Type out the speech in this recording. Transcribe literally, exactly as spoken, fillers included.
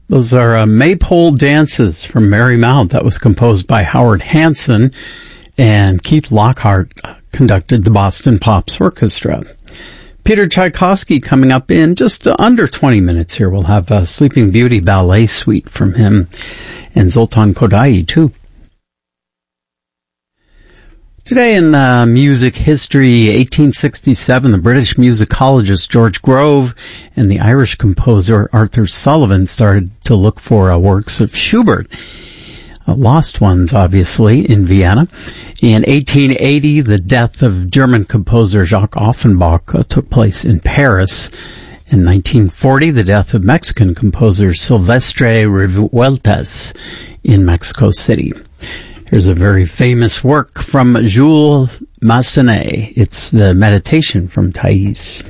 Those are uh, Maypole Dances from Merry Mount. That was composed by Howard Hanson, and Keith Lockhart conducted the Boston Pops Orchestra. Peter Tchaikovsky coming up in just under twenty minutes here. We'll have a Sleeping Beauty ballet suite from him, and Zoltan Kodaly too. Today in uh, music history, eighteen sixty-seven, the British musicologist George Grove and the Irish composer Arthur Sullivan started to look for uh, works of Schubert. Uh, lost ones, obviously, in Vienna. In eighteen eighty, the death of German composer Jacques Offenbach uh, took place in Paris. In nineteen forty, the death of Mexican composer Silvestre Revueltas in Mexico City. Here's a very famous work from Jules Massenet. It's the Meditation from Thais.